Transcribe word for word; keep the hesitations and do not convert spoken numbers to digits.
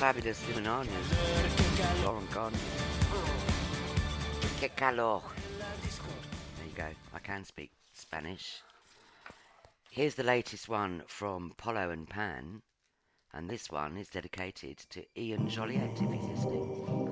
fabulous Limonanias. Lauren Garnier. Que calor. There you go. I can speak Spanish. Here's the latest one from Polo and Pan. And this one is dedicated to Ian Joliet, if he's listening.